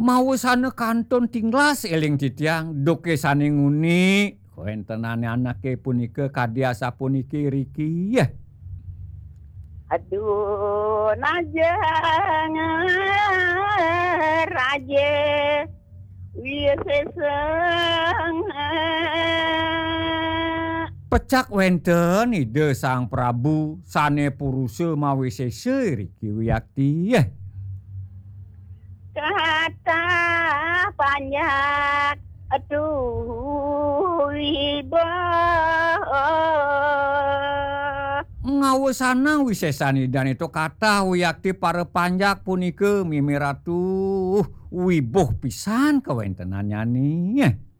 Maosana kanton tinglas eling titiang doke sane nguni koentenane anake punika kadya sapuniki riki ya. Aduh najeng raje wiseseng Pecak wenten ide Sang Prabu sane purusa mawisese riki wiyakti ya. kata banyak aduh wibawa Ngawesana wisesani dan itu kata wiyakti para panjak punika mimiratu wibuh pisan kawentenannya nih.